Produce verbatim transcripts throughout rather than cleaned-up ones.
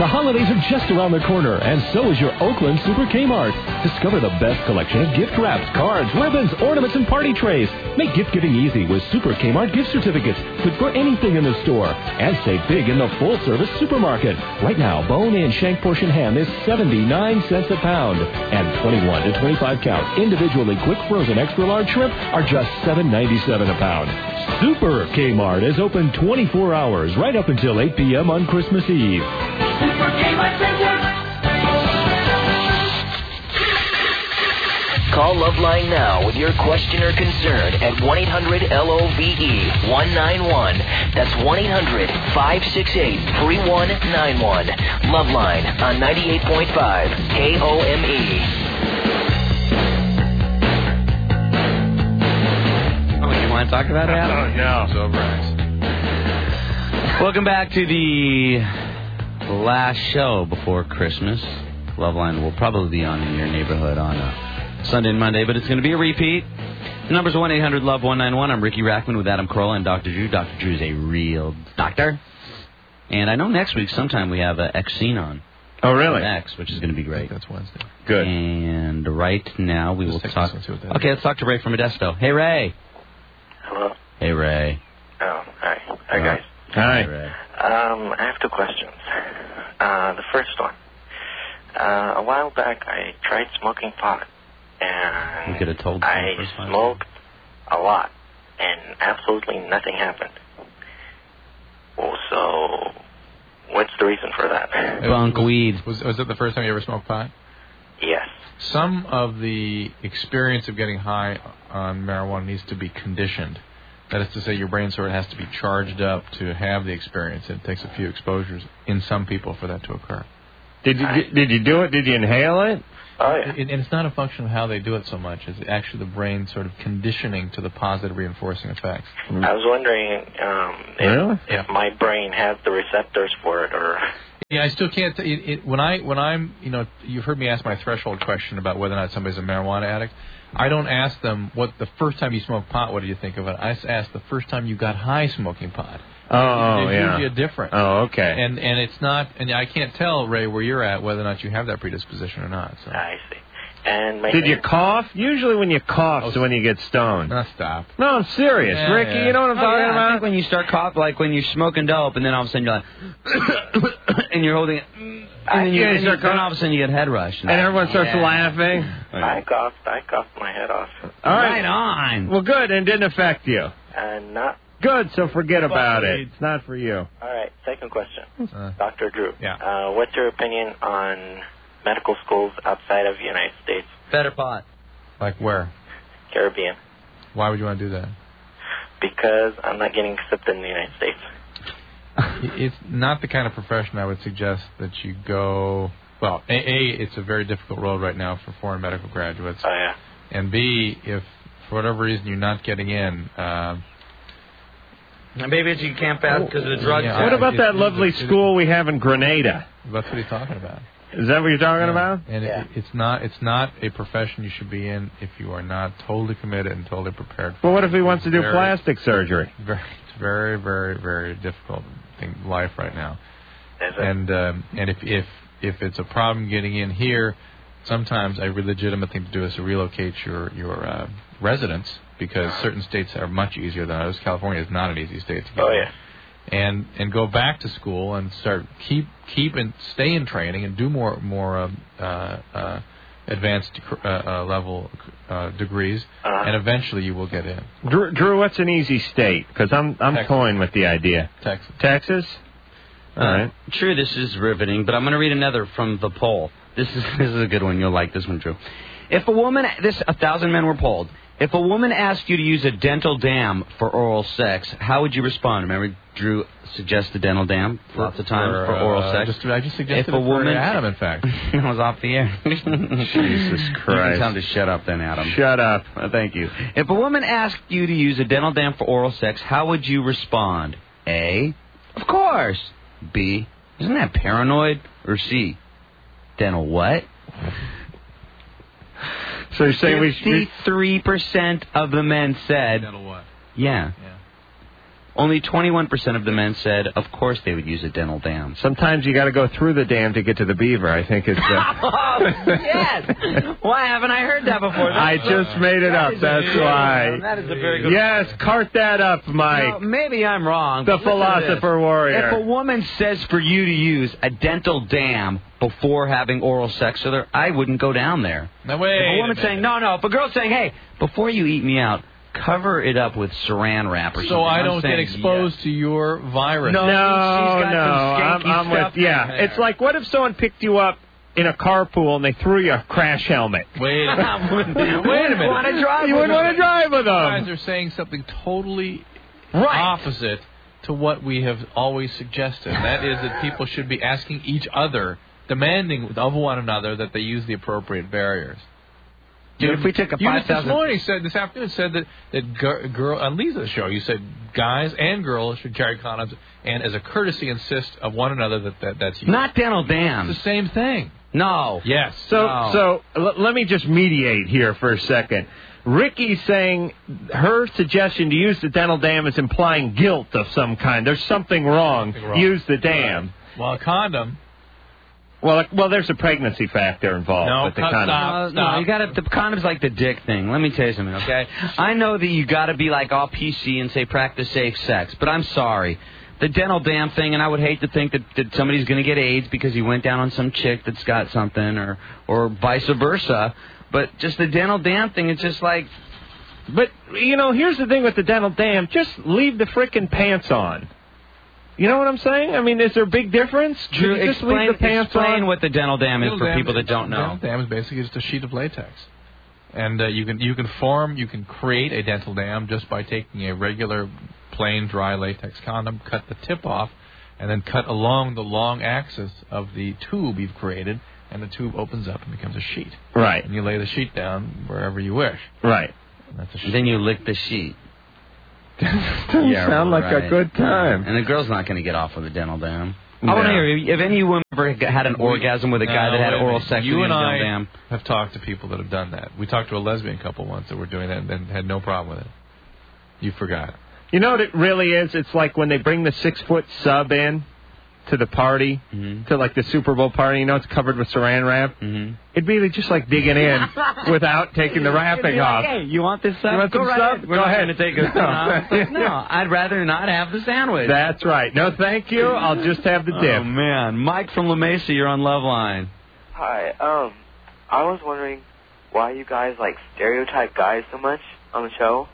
The holidays are just around the corner, and so is your Oakland Super Kmart. Discover the best collection of gift wraps, cards, ribbons, ornaments, and party trays. Make gift-giving easy with Super Kmart gift certificates, good for anything in the store. And save big in the full-service supermarket. Right now, bone-in shank portion ham is seventy-nine cents a pound. And twenty-one to twenty-five count individually quick frozen extra large shrimp are just seven ninety-seven a pound. Super Kmart is open twenty-four hours, right up until eight p.m. on Christmas Eve. Super Kmart Center. Call Loveline now with your question or concern at one eight hundred L O V E one nine one. That's one eight hundred five six eight three one nine one. Loveline on ninety-eight point five K O M E. Oh, you want to talk about it, Adam? Oh, no. It's over. Welcome back to the last show before Christmas. Loveline will probably be on in your neighborhood on uh, Sunday and Monday, but it's going to be a repeat. The number's one eight hundred love one nine one. I'm Ricky Rackman with Adam Carolla and Doctor Drew. Doctor Drew's a real doctor. And I know next week sometime we have uh, X-Scene on. Oh, really? X, which is going to be great. That's Wednesday. Good. And right now we Just will take talk. this one, see what that Okay, is. let's talk to Ray from Modesto. Hey, Ray. Hello. Hey, Ray. Oh, hi. Hi, Uh, guys. Hi. Hey, Ray. Um, I have two questions. Uh, the first one. Uh, a while back, I tried smoking pot, and We could have told you I the first time. smoked a lot, and absolutely nothing happened. Well, so, what's the reason for that? Bunk weed. Was, was it the first time you ever smoked pot? Yes. Some of the experience of getting high on marijuana needs to be conditioned. That is to say, your brain sort of has to be charged up to have the experience. It takes a few exposures in some people for that to occur. Did you did, did you do it? Did you inhale it? Oh, yeah. It, and it's not a function of how they do it so much. It's actually the brain sort of conditioning to the positive reinforcing effects. I was wondering um, if, Really? if my brain has the receptors for it, or... Yeah, I still can't. T- it, it, when I when I'm you know you've heard me ask my threshold question about whether or not somebody's a marijuana addict. I don't ask them what the first time you smoked pot. What did you think of it? I ask the first time you got high smoking pot. Oh, oh There's yeah. usually a difference. Oh, okay. And and it's not. And I can't tell, Ray, where you're at whether or not you have that predisposition or not. So. I see. And my Did you name- cough? Usually when you cough is when you get stoned. No, stop. No, I'm serious. Yeah, Ricky, yeah. you know what I'm Oh, talking yeah, I about? think when you start coughing, like when you're smoking dope, and then all of a sudden you're like, and you're holding it, and then, you, Yeah, you and you, start then coughing. all of a sudden you get head rush. And everyone starts Yeah. laughing. I coughed. I coughed my head off. All right. Right on. Well, good, and it didn't affect you. And not... Good, so forget about it. It's not for you. All right, second question. Uh, Doctor Drew. Yeah. Uh, what's your opinion on medical schools outside of the United States, Better pot. like where? Caribbean? Why would you want to do that? Because I'm not getting accepted in the United States. It's not the kind of profession I would suggest that you go. Well, A, A it's a very difficult road right now for foreign medical graduates. Oh, yeah. And B, if for whatever reason you're not getting in, uh, Maybe it's you can't pass because of the drugs. Yeah, What about it- that it- lovely it- school we have in Grenada? that's what he's talking about. Is that what you're talking Yeah. about? And Yeah. it, it's not it's not a profession you should be in if you are not totally committed and totally prepared for Well, what it. if he wants to do Very- plastic surgery? Very, it's very, very, very difficult thing life right now. Is it? And um, and if if if it's a problem getting in here, sometimes a legitimate thing to do is to relocate your your uh, residence because certain states are much easier than others. California is not an easy state to get Oh, in. yeah. And and go back to school and start keep keep and stay in training and do more more um, uh, uh, advanced uh, uh, level uh, degrees, Uh-huh. and eventually you will get in. Drew, Drew what's an easy state? Because I'm I'm Texas. toying with the idea. Texas. Texas? All Uh, right. True, this is riveting, but I'm going to read another from the poll. This is this is a good one. You'll like this one, Drew. If a woman, this a thousand men were polled. If a woman asked you to use a dental dam for oral sex, how would you respond? Remember, Drew suggested dental dam lots of times for, For, uh, oral sex. Just, I just suggested If a it for woman- Adam, in fact. I was off the air. Jesus You can Christ. tell him to shut up then, Adam. Shut up. Uh, thank you. If a woman asked you to use a dental dam for oral sex, how would you respond? A, of course. B, isn't that paranoid? Or C, dental what? So you're saying we should... fifty-three percent of the men said, Dental what? yeah. Yeah. Only twenty-one percent of the men said, of course they would use a dental dam. Sometimes you got to go through the dam to get to the beaver. I think it's. Uh... oh, yes. Why haven't I heard that before? That's I just uh, made it up. That's why. That is a very good. Yes, point. Cart that up, Mike. No, maybe I'm wrong. The philosopher warrior. If a woman says for you to use a dental dam before having oral sex with her, I wouldn't go down there. No, wait if a woman's a saying no, no. If a girl's saying, hey, before you eat me out, cover it up with saran wrap or something. So I I'm don't saying, get exposed yeah. to your virus. No, no, she's got no. some I'm, I'm with, yeah. there. It's like, what if someone picked you up in a carpool and they threw you a crash helmet? Wait a minute. Wait a minute. Want to drive you with wouldn't want to drive with them. You guys are saying something totally right. opposite to what we have always suggested. That is that people should be asking each other, demanding of one another that they use the appropriate barriers. Dude, if we took a you five just this thousand morning said this afternoon said that that girl, girl on Lisa's show you said guys and girls should carry condoms and as a courtesy insist of one another that, that that's used. Not dental dams. It's the same thing. No. Yes. So no. so l- let me just mediate here for a second. Ricky's saying her suggestion to use the dental dam is implying guilt of some kind. There's something wrong. Something wrong. Use the dam. Right. Well, a condom. Well, well, there's a pregnancy factor involved No, with the cut, condom. stop. Uh, no, you got to. The condom's like the dick thing. Let me tell you something, okay? I know that you got to be like all P C and say practice safe sex, but I'm sorry. The dental dam thing, and I would hate to think that, that somebody's going to get AIDS because he went down on some chick that's got something, or or vice versa. But just the dental dam thing, it's just like. But you know, here's the thing with the dental dam: just leave the frickin' pants on. You know what I'm saying? I mean, is there a big difference? Drew, just explain, leave the pants explain on? what the dental dam is Dental for dam people is- that don't know. Dental dam is basically just a sheet of latex, and uh, you can you can form you can create a dental dam just by taking a regular plain dry latex condom, cut the tip off, and then cut along the long axis of the tube you've created, and the tube opens up and becomes a sheet. Right. And you lay the sheet down wherever you wish. Right. And that's a sheet. Then you lick the sheet. Doesn't Yeah, sound like right. a good time. And the girl's not going to get off with a dental dam. No. I want to hear if any woman ever had an orgasm with a guy No, that had wait a oral minute. sex You with and a dental I dam. have talked to people that have done that. We talked to a lesbian couple once that were doing that and, and had no problem with it. You forgot. You know what it really is? It's like when they bring the six-foot sub in to the party, Mm-hmm. to like the Super Bowl party. You know, it's covered with saran wrap. Mm-hmm. It'd be like just like digging in without taking the wrapping off. Hey, you want this sub? You want Go some right sub? ahead. We're Go not ahead. going to take a No. no, I'd rather not have the sandwich. That's right. No, thank you. I'll just have the dip. Oh, man. Mike from La Mesa, you're on Loveline. Hi. Um, I was wondering why you guys like stereotype guys so much on the show.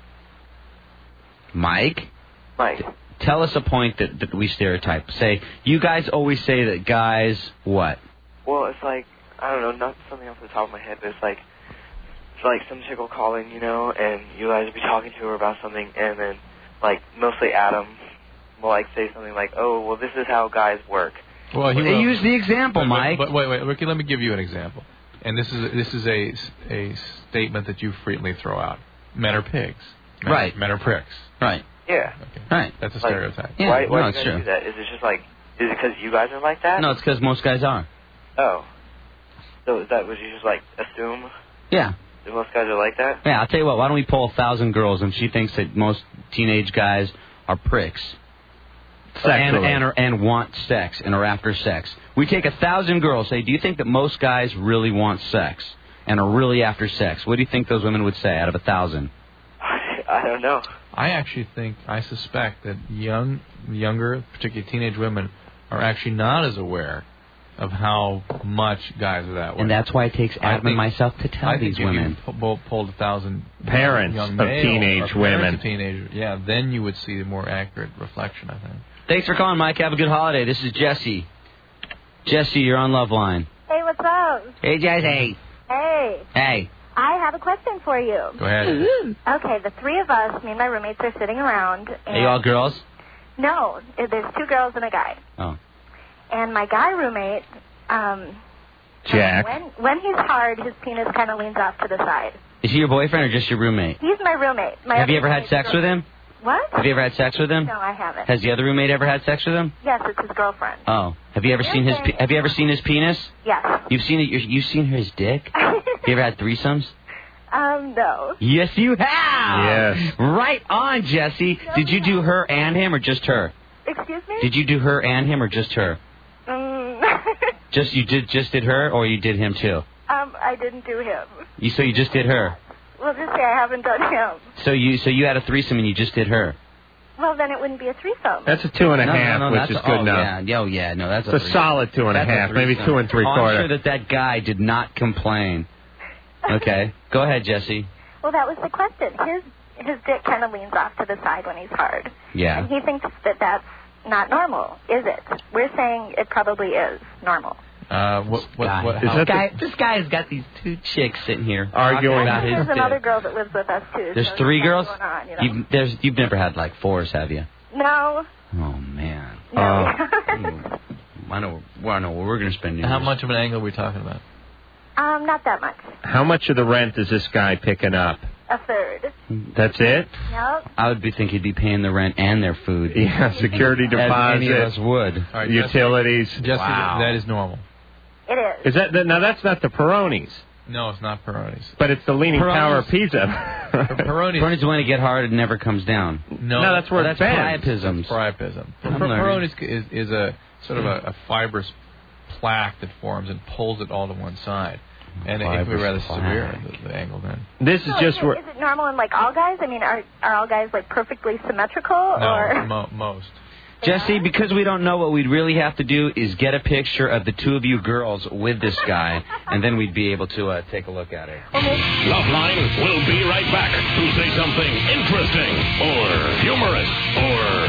Mike? Mike. Tell us a point that, that we stereotype. Say, you guys always say that guys, what? Well, it's like, I don't know, not something off the top of my head, but it's like, it's like some chick will call in, you know, and you guys will be talking to her about something, and then, like, mostly Adam will, like, say something like, oh, well, this is how guys work. Well, he Well, will. use the example, But- Mike. But, but wait, wait, Ricky, let me give you an example. And this is this is a, a statement that you frequently throw out. Men are pigs. Men, Right. Men are pricks. Right. Yeah. Okay. Right. That's a Like- stereotype. Yeah, why why no, do it's you guys true. do that? Is it just like, is it because you guys are like that? No, it's because most guys are. Oh. So is that what you just, like, assume Yeah. that most guys are like that? Yeah, I'll tell you what, why don't we poll a thousand girls and she thinks that most teenage guys are pricks. And, Sexually. and, are- and want sex and are after sex. We take a thousand girls, say, do you think that most guys really want sex and are really after sex? What do you think those women would say out of a thousand? I don't know. I actually think, I suspect that young, younger, particularly teenage women, are actually not as aware of how much guys are that way. And that's why it takes I Adam and think- myself to tell I think these if women. you po- polled a thousand Parents young of male, teenage or parents women. of teenage, yeah, then you would see a more accurate reflection, I think. Thanks for calling, Mike. Have a good holiday. This is Jesse. Jesse, you're on Loveline. Hey, what's up? Hey, Jesse. Hey, Hey. I have a question for you. Go ahead. Okay, the three of us, me and my roommates, are sitting around. And Are you all girls? No, there's two girls and a guy. Oh. And my guy roommate, um, Jack. when when he's hard, his penis kind of leans off to the side. Is he your boyfriend or just your roommate? He's my roommate. My Have other you ever had roommate's sex with girlfriend. him? What? Have you ever had sex with him? No, I haven't. Has the other roommate ever had sex with him? Yes, it's his girlfriend. Oh. Have you ever You're seen his saying- pe- Have you ever seen his penis? Yes. You've seen it. You've seen his dick? Have you ever had threesomes? Um, no. Yes, you have. Yes. Right on, Jesse. Did you do her and him or just her? Excuse me? Did you do her and him or just her? Um, Just you did just did her or you did him too? um, I didn't do him. You so you just did her. Well, just say I haven't done him. So you so you had a threesome and you just did her. Well, then it wouldn't be a threesome. That's a two and a No, no, half, no, which that's is a- good oh, enough. Yeah, oh yeah, no, that's It's a, a solid two and a That's half, maybe threesome. two and three oh, quarter. I'm sure that that guy did not complain. Okay, go ahead, Jesse. Well, that was the question. His his dick kind of leans off to the side when he's hard. Yeah. And he thinks that that's not normal. Is it? We're saying it probably is normal. Uh, what, what, Guy. what, This how, guy, this guy's got these two chicks sitting here Arguing. talking about his There's dick. another girl that lives with us, too. There's so three there's girls? something going on, you know? You've, there's, you've never had like fours, have you? No. Oh, man. No. Uh, I know, well, I know where we're going to spend New how Year's. much of an angle are we talking about? um, not that much. How much of the rent is this guy picking up? A third. That's it? Yep. I would be think he'd be paying the rent and their food. Yeah, security As any of us deposit, would. All right, utilities. Jesse, Jesse, Wow. that is normal. It is. Is that now? That's not the Peronis, No, it's not Peroni's. but it's the Leaning Peronis. Tower of Pisa. Peroni's. Burns when it get hard, it never comes down. No, No, that's where Well, it's that's been. priapism. That's priapism. I'm Per- learning. Peroni's is, is a sort of a, a fibrous plaque that forms and pulls it all to one side. And it can be Fibrous rather plaque. severe, the, the angle then. This is So just is, it, where. is it normal in, like, all guys? I mean, are are all guys, like, perfectly symmetrical? No, or mo- most. Jesse, because we don't know, what we'd really have to do is get a picture of the two of you girls with this guy, and then we'd be able to uh, take a look at it. Loveline will be right back to say something interesting or humorous or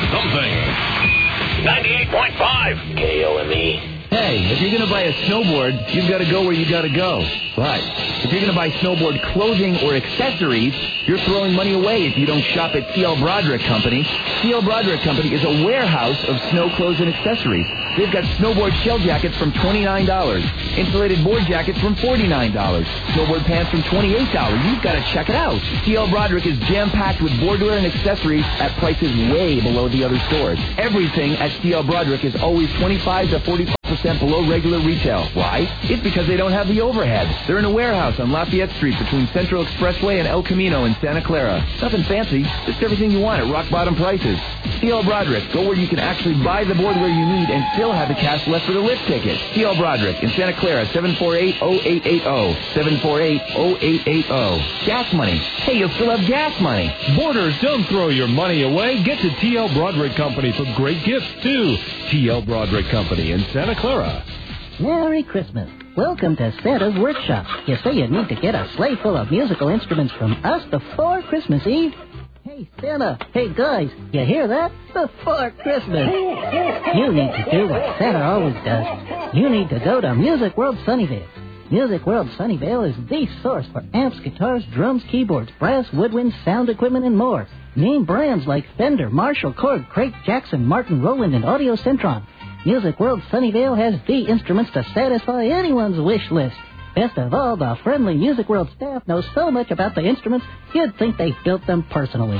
something. ninety-eight point five K O M E. Hey, if you're going to buy a snowboard, you've got to go where you got to go. But if you're going to buy snowboard clothing or accessories, you're throwing money away if you don't shop at C L Broderick Company. C L Broderick Company is a warehouse of snow clothes and accessories. They've got snowboard shell jackets from twenty-nine dollars, insulated board jackets from forty-nine dollars, snowboard pants from twenty-eight dollars. You've got to check it out. C L Broderick is jam-packed with boardwear and accessories at prices way below the other stores. Everything at C L Broderick is always twenty-five to forty-five percent below regular retail. Why? It's because they don't have the overhead. They're in a warehouse on Lafayette Street between Central Expressway and El Camino in Santa Clara. Nothing fancy, just everything you want at rock-bottom prices. C L Broderick, go where you can actually buy the board where you need and still have the cash left for the lift ticket. C L Broderick in Santa Clara, seven four eight, oh eight eight oh, seven four eight, oh eight eight oh. Gas money. Hey, you'll still have gas money. Borders, don't throw your money away. Get to T L Broderick Company for great gifts, too. T L Broderick Company in Santa Clara. Merry Christmas. Welcome to Santa's Workshop. You say you need to get a sleigh full of musical instruments from us before Christmas Eve? Hey, Santa. Hey, guys. You hear that? Before Christmas. You need to do what Santa always does. You need to go to Music World Sunnyvale. Music World Sunnyvale is the source for amps, guitars, drums, keyboards, brass, woodwinds, sound equipment, and more. Name brands like Fender, Marshall, Korg, Craig, Jackson, Martin, Roland, and Audio Centron. Music World Sunnyvale has the instruments to satisfy anyone's wish list. Best of all, the friendly Music World staff knows so much about the instruments, you'd think they built them personally.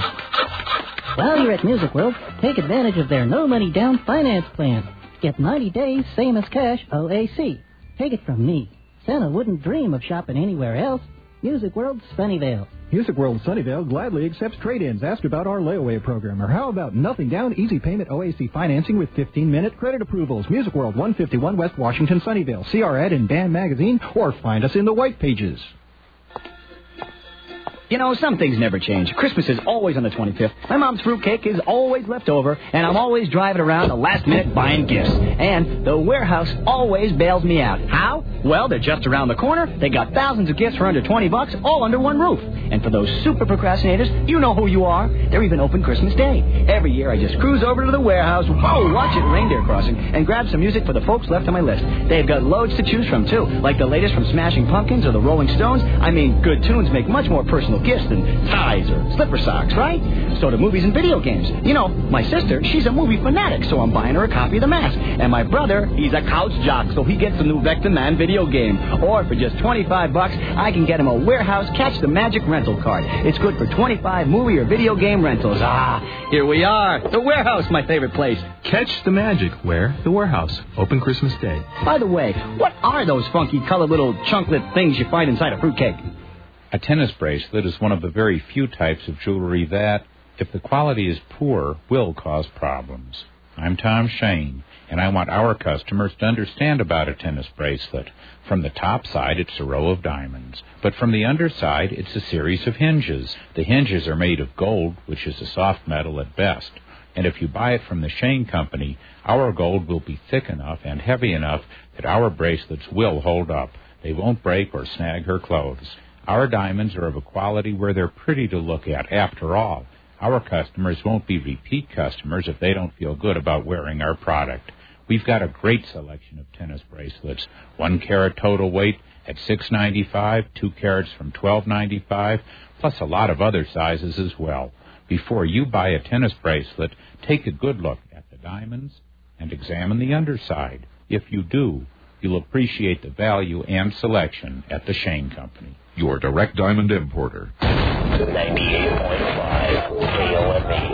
While you're at Music World, take advantage of their no-money down finance plan. Get ninety days, same as cash, O A C. Take it from me. Santa wouldn't dream of shopping anywhere else. Music World Sunnyvale. Music World Sunnyvale gladly accepts trade-ins. Ask about our layaway program. Or how about nothing down, easy payment O A C financing with fifteen-minute credit approvals. Music World, one fifty-one West Washington, Sunnyvale. See our ad in Band Magazine or find us in the white pages. You know, some things never change. Christmas is always on the twenty-fifth. My mom's fruitcake is always left over, and I'm always driving around the last minute buying gifts. And the warehouse always bails me out. How? Well, they're just around the corner. They got thousands of gifts for under twenty bucks, all under one roof. And for those super procrastinators, you know who you are. They're even open Christmas Day. Every year I just cruise over to the warehouse, whoa, watch it reindeer crossing, and grab some music for the folks left on my list. They've got loads to choose from, too, like the latest from Smashing Pumpkins or the Rolling Stones. I mean, good tunes make much more personal gifts than ties or slipper socks, right? So do movies and video games. You know, my sister, she's a movie fanatic, so I'm buying her a copy of The Mask. And my brother, he's a couch jock, so he gets the new Vector Man video game. Or for just twenty-five bucks, I can get him a Warehouse Catch the Magic rental card. It's good for twenty-five movie or video game rentals. Ah, here we are. The Warehouse, my favorite place. Catch the magic. Where? The Warehouse. Open Christmas Day. By the way, what are those funky colored little chunklet things you find inside a fruitcake? A tennis bracelet is one of the very few types of jewelry that, if the quality is poor, will cause problems. I'm Tom Shane, and I want our customers to understand about a tennis bracelet. From the top side, it's a row of diamonds, but from the underside, it's a series of hinges. The hinges are made of gold, which is a soft metal at best, and if you buy it from the Shane Company, our gold will be thick enough and heavy enough that our bracelets will hold up. They won't break or snag her clothes. Our diamonds are of a quality where they're pretty to look at. After all, our customers won't be repeat customers if they don't feel good about wearing our product. We've got a great selection of tennis bracelets. One carat total weight at six ninety-five, two carats from twelve ninety-five, plus a lot of other sizes as well. Before you buy a tennis bracelet, take a good look at the diamonds and examine the underside. If you do, you'll appreciate the value and selection at the Shane Company. Your direct diamond importer. ninety-eight point five K O M E.